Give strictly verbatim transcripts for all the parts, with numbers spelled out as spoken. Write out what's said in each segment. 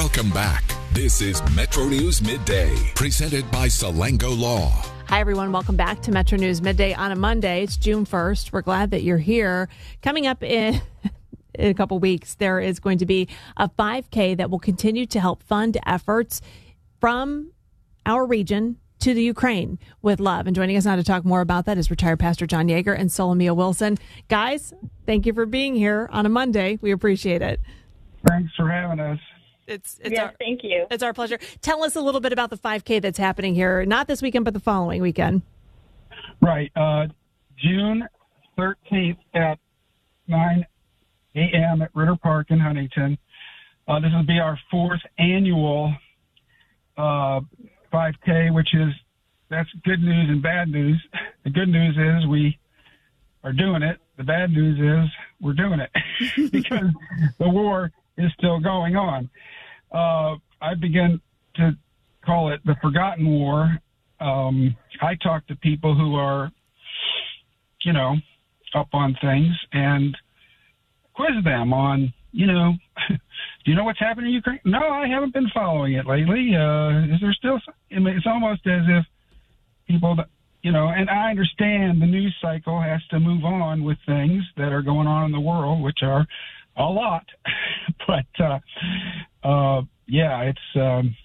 Welcome back. This is Metro News Midday, presented by Salango Law. Hi, everyone. Welcome back to Metro News Midday on a Monday. It's June first. We're glad that you're here. Coming up in, in a couple weeks, there is going to be a five K that will continue to help fund efforts from our region to the Ukraine with love. And joining us now to talk more about that is retired Pastor John Yeager and Solomia Wilson. Guys, thank you for being here on a Monday. We appreciate it. Thanks for having us. It's, it's yes, our, thank you. It's our pleasure. Tell us a little bit about the five K that's happening here, not this weekend, but the following weekend. Right. Uh, June thirteenth at nine a.m. at Ritter Park in Huntington. Uh, this will be our fourth annual uh, five K, which is, that's good news and bad news. The good news is we are doing it. The bad news is we're doing it because the war is still going on. Uh, I begin to call it the forgotten war. Um, I talk to people who are, you know, up on things and quiz them on, you know, do you know what's happening in Ukraine? No, I haven't been following it lately. Uh, is there still, I mean, it's almost as if people, you know, and I understand the news cycle has to move on with things that are going on in the world, which are a lot. But, uh, uh, yeah, it's, um,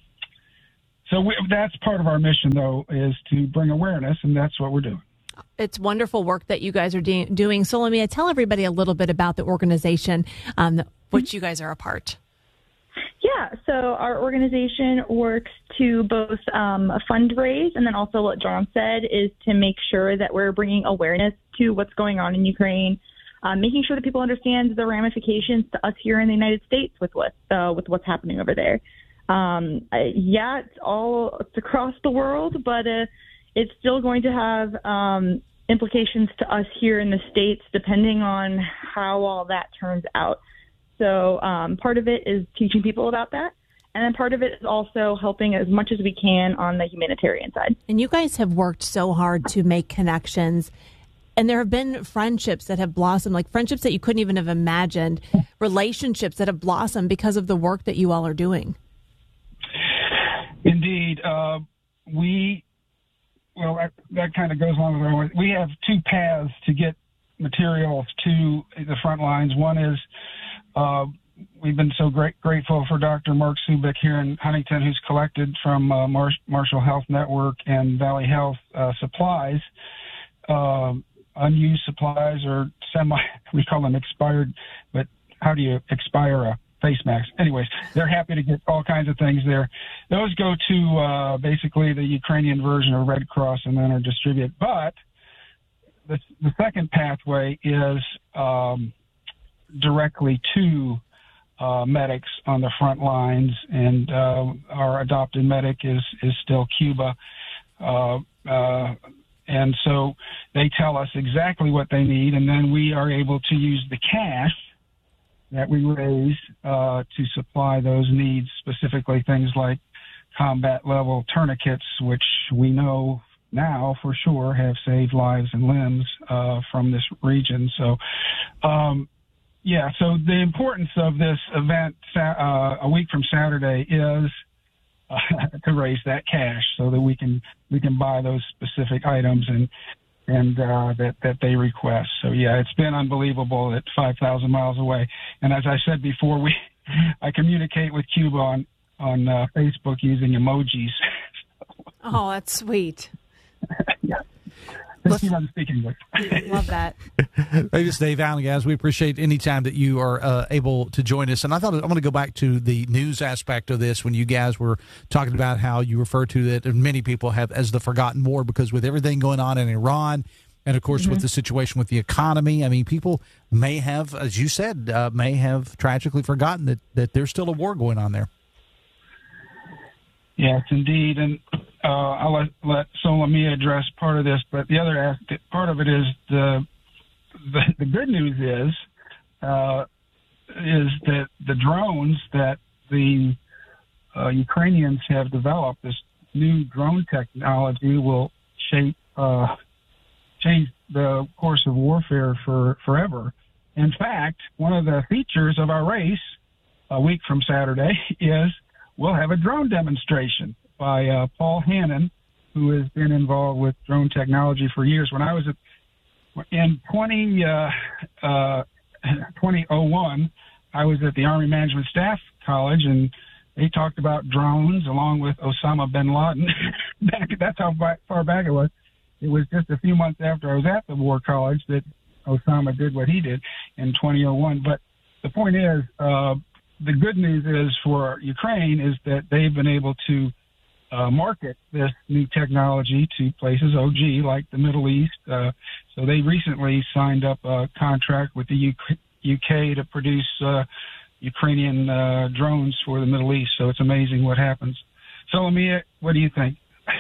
so we, that's part of our mission, though, is to bring awareness, and that's what we're doing. It's wonderful work that you guys are de- doing. Solomia, tell everybody a little bit about the organization um, which you guys are a part. Yeah, so our organization works to both um, fundraise and then also what John said is to make sure that we're bringing awareness to what's going on in Ukraine, um, making sure that people understand the ramifications to us here in the United States with what uh, with what's happening over there. Um, uh, yeah, it's all it's across the world, but uh, it's still going to have um, implications to us here in the States, depending on how all that turns out. So um, part of it is teaching people about that. And then part of it is also helping as much as we can on the humanitarian side. And you guys have worked so hard to make connections. And there have been friendships that have blossomed, like friendships that you couldn't even have imagined, relationships that have blossomed because of the work that you all are doing. Indeed. Uh, we, well, that, that kind of goes along with our, we have two paths to get materials to the front lines. One is, uh, we've been so great, grateful for Doctor Mark Subik here in Huntington, who's collected from uh, Mar- Marshall Health Network and Valley Health uh, supplies, uh, unused supplies or semi, we call them expired, but how do you expire a face mask? Anyways, they're happy to get all kinds of things there. Those go to uh, basically the Ukrainian version of Red Cross and then are distributed. But the, the second pathway is um, directly to uh, medics on the front lines, and uh, our adopted medic is, is still Cuba. Uh, uh, and so they tell us exactly what they need, and then we are able to use the cash that we raise uh, to supply those needs, specifically things like combat level tourniquets, which we know now for sure have saved lives and limbs uh, from this region. So, um, yeah, so the importance of this event uh, a week from Saturday is uh, to raise that cash so that we can we can buy those specific items and and uh, that, that they request. So, yeah, it's been unbelievable at five thousand miles away. And as I said before, we I communicate with Cuba on, on uh, Facebook using emojis. Oh, that's sweet. Yeah. She doesn't speak English. Love that. Hey, this is Dave Allen, guys. We appreciate any time that you are uh, able to join us. And I thought I'm going to go back to the news aspect of this when you guys were talking about how you refer to it, and many people have, as the forgotten war, because with everything going on in Iran, and of course mm-hmm. with the situation with the economy, I mean, people may have, as you said, uh, may have tragically forgotten that, that there's still a war going on there. Yes, indeed. And uh, I'll let, let Solomia address part of this, but the other aspect, part of it is the the, the good news is uh, is that the drones that the uh, Ukrainians have developed, this new drone technology, will shape uh, change the course of warfare for forever. In fact, one of the features of our race a week from Saturday is we'll have a drone demonstration by uh, Paul Hannon, who has been involved with drone technology for years. When I was at, in twenty, uh, uh, twenty oh one, I was at the Army Management Staff College, and they talked about drones along with Osama bin Laden. back, that's how far back it was. It was just a few months after I was at the War College that Osama did what he did in twenty oh one. But the point is, uh, the good news is for Ukraine is that they've been able to uh, market this new technology to places, O G, like the Middle East. Uh, so they recently signed up a contract with the U K, U K to produce uh, Ukrainian uh, drones for the Middle East. So it's amazing what happens. So, Lamia, what do you think?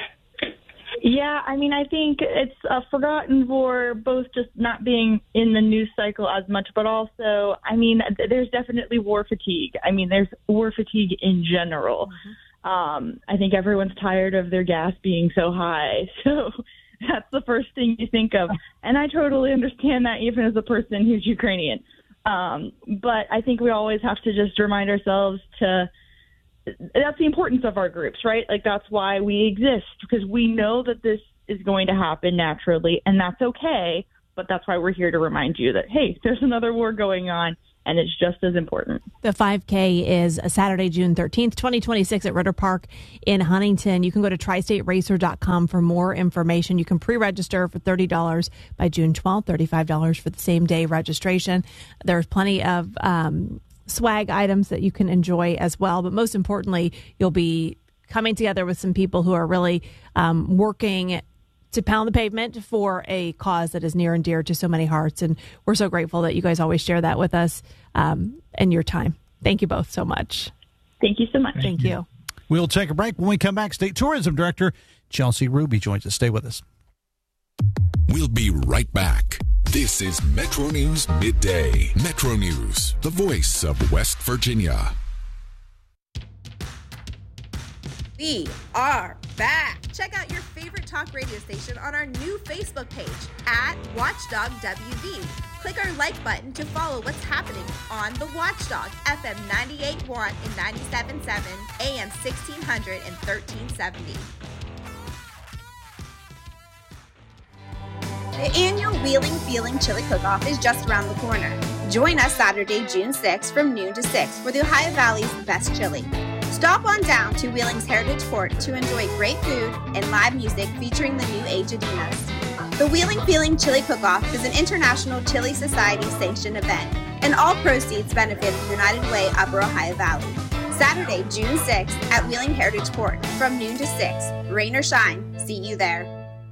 Yeah, I mean, I think it's a forgotten war, both just not being in the news cycle as much, but also, I mean, there's definitely war fatigue. I mean, there's war fatigue in general. Mm-hmm. Um, I think everyone's tired of their gas being so high. So that's the first thing you think of. And I totally understand that, even as a person who's Ukrainian. Um, but I think we always have to just remind ourselves to, that's the importance of our groups, right? Like, that's why we exist, because we know that this is going to happen naturally, and that's okay. But that's why we're here to remind you that, hey, there's another war going on, and it's just as important. The five K is Saturday, June thirteenth, twenty twenty-six at Ritter Park in Huntington. You can go to tri state racer dot com for more information. You can pre-register for thirty dollars by June twelfth, thirty-five dollars for the same day registration. There's plenty of um, swag items that you can enjoy as well. But most importantly, you'll be coming together with some people who are really um, working to pound the pavement for a cause that is near and dear to so many hearts. And we're so grateful that you guys always share that with us um, and your time. Thank you both so much. Thank you so much. Thank, Thank you. you. We'll take a break. When we come back, State Tourism Director Chelsea Ruby joins us. Stay with us. We'll be right back. This is Metro News Midday. Metro News, the voice of West Virginia. We are back. Check out your favorite talk radio station on our new Facebook page at Watchdog W V. Click our like button to follow what's happening on the Watchdog, F M ninety-eight point one and ninety-seven point seven, A M sixteen hundred and thirteen seventy. The annual Wheeling Feeling Chili Cook-Off is just around the corner. Join us Saturday, June sixth from noon to six for the Ohio Valley's best chili. Stop on down to Wheeling's Heritage Court to enjoy great food and live music featuring the New Age Adinas. The Wheeling Feeling Chili Cook-Off is an International Chili Society sanctioned event, and all proceeds benefit the United Way Upper Ohio Valley. Saturday, June sixth at Wheeling Heritage Court from noon to six. Rain or shine, see you there.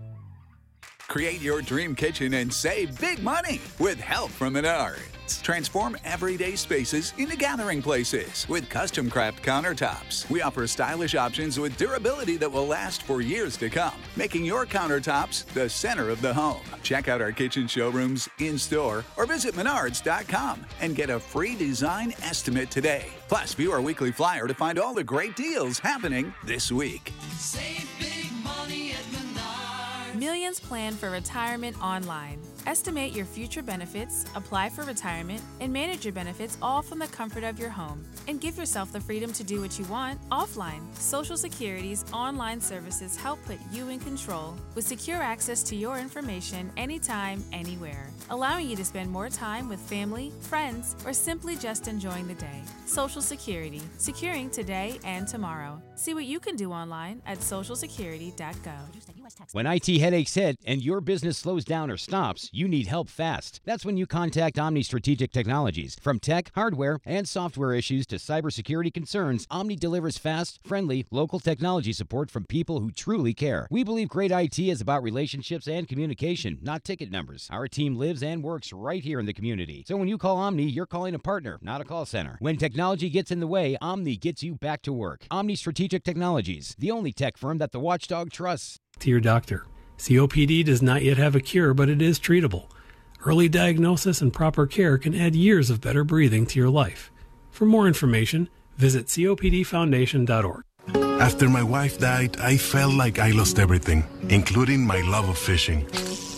Create your dream kitchen and save big money with help from Menards. Transform everyday spaces into gathering places with custom craft countertops. We offer stylish options with durability that will last for years to come, making your countertops the center of the home. Check out our kitchen showrooms in-store or visit menards dot com and get a free design estimate today. Plus, view our weekly flyer to find all the great deals happening this week. Save big money at Menards. Millions plan for retirement online. Estimate your future benefits, apply for retirement, and manage your benefits all from the comfort of your home. And give yourself the freedom to do what you want offline. Social Security's online services help put you in control with secure access to your information anytime, anywhere, allowing you to spend more time with family, friends, or simply just enjoying the day. Social Security, securing today and tomorrow. See what you can do online at social security dot gov. When I T headaches hit and your business slows down or stops, you need help fast. That's when you contact Omni Strategic Technologies. From tech, hardware, and software issues to cybersecurity concerns, Omni delivers fast, friendly, local technology support from people who truly care. We believe great I T is about relationships and communication, not ticket numbers. Our team lives and works right here in the community. So when you call Omni, you're calling a partner, not a call center. When technology gets in the way, Omni gets you back to work. Omni Strategic Technologies, the only tech firm that the Watchdog trusts. To your doctor. C O P D does not yet have a cure, but it is treatable. Early diagnosis and proper care can add years of better breathing to your life. For more information, visit C O P D foundation dot org. After my wife died, I felt like I lost everything, including my love of fishing.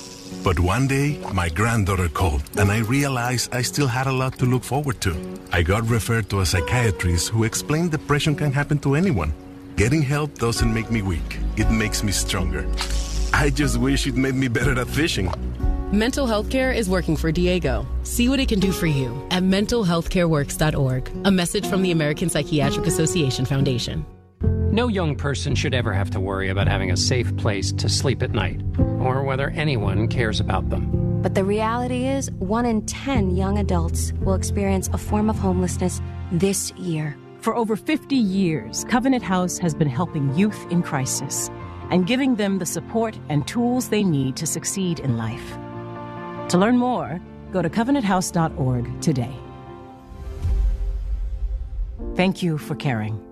But one day, my granddaughter called, and I realized I still had a lot to look forward to. I got referred to a psychiatrist who explained depression can happen to anyone. Getting help doesn't make me weak. It makes me stronger. I just wish it made me better at fishing. Mental health care is working for Diego. See what it can do for you at mental health care works dot org. A message from the American Psychiatric Association Foundation. No young person should ever have to worry about having a safe place to sleep at night, or whether anyone cares about them. But the reality is, one in ten young adults will experience a form of homelessness this year. For over fifty years, Covenant House has been helping youth in crisis and giving them the support and tools they need to succeed in life. To learn more, go to covenant house dot org today. Thank you for caring.